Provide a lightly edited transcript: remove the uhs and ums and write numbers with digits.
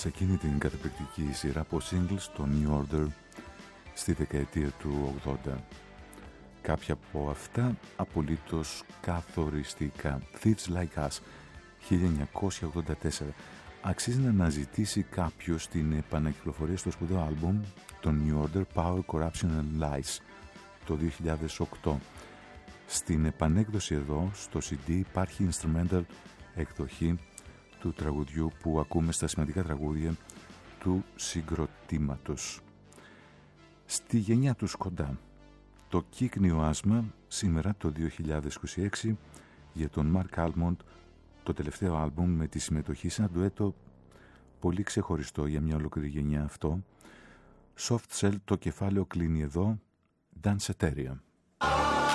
σε εκείνη την καταπληκτική σειρά από singles, το New Order, στη δεκαετία του 80. Κάποια από αυτά απολύτως καθοριστικά. Thieves Like Us, 1984. Αξίζει να αναζητήσει κάποιος την επανακυκλοφορία στο σπουδαίο άλμπουμ, το New Order, Power, Corruption and Lies, το 2008. Στην επανέκδοση εδώ, στο CD, υπάρχει instrumental εκδοχή του τραγουδιού που ακούμε στα σημαντικά τραγούδια του συγκροτήματος. Στη γενιά τους κοντά, το κύκνιο άσμα σήμερα το 2026 για τον Mark Almond, το τελευταίο άλμπουμ με τη συμμετοχή σε ένα ντουέτο πολύ ξεχωριστό για μια ολόκληρη γενιά αυτό. Soft Cell, το κεφάλαιο κλείνει εδώ. Danceteria.